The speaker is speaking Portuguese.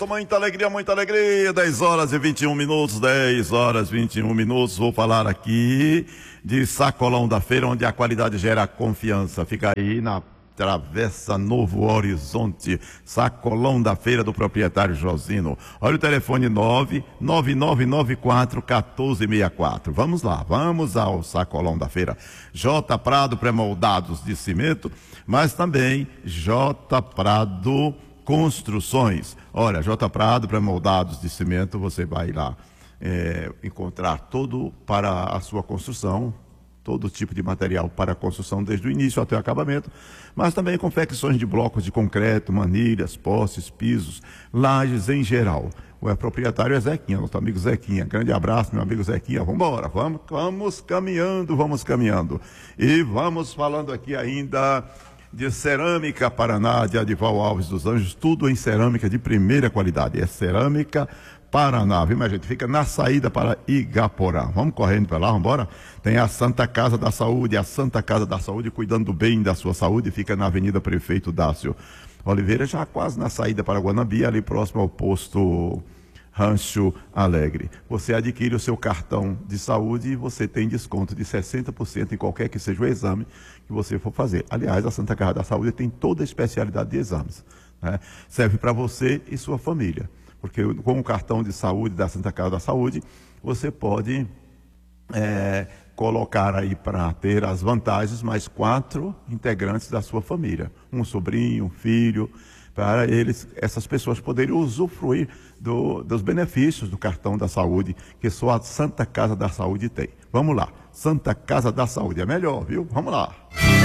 isso, muita alegria, 10 horas e 21 minutos, 10 horas e 21 minutos, vou falar aqui de Sacolão da Feira, onde a qualidade gera confiança, fica aí na Travessa Novo Horizonte, Sacolão da Feira do proprietário Josino. Olha o telefone 99994-1464. Vamos lá, vamos ao Sacolão da Feira. J Prado Pré-Moldados de Cimento, mas também J Prado Construções. Olha, J Prado Pré-Moldados de Cimento, você vai lá encontrar todo para a sua construção, todo tipo de material para a construção, desde o início até o acabamento, mas também confecções de blocos de concreto, manilhas, postes, pisos, lajes em geral. O proprietário é Zequinha, nosso amigo Zequinha. Grande abraço, meu amigo Zequinha. Vamos embora, vamos caminhando. E vamos falando aqui ainda de Cerâmica Paraná, de Adival Alves dos Anjos, tudo em cerâmica de primeira qualidade. É Cerâmica Paraná, viu, minha gente? Fica na saída para Igaporá. Vamos correndo para lá, vamos embora? Tem a Santa Casa da Saúde, cuidando bem da sua saúde, fica na Avenida Prefeito Dácio Oliveira, já quase na saída para Guanambi, ali próximo ao posto Rancho Alegre. Você adquire o seu cartão de saúde e você tem desconto de 60% em qualquer que seja o exame que você for fazer. Aliás, a Santa Casa da Saúde tem toda a especialidade de exames, né? Serve para você e sua família. Porque com o cartão de saúde da Santa Casa da Saúde, você pode colocar aí para ter as vantagens mais 4 integrantes da sua família. Um sobrinho, um filho, para essas pessoas poderem usufruir dos benefícios do cartão da saúde, que só a Santa Casa da Saúde tem. Vamos lá, Santa Casa da Saúde é melhor, viu? Vamos lá.